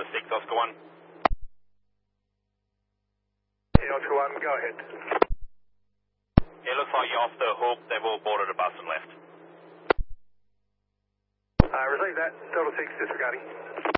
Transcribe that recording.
Delta 6, Oscar 1. Oscar 1, go ahead. It looks like you're off the hook. They've all boarded a bus and left. Receive that. Delta 6 disregarding.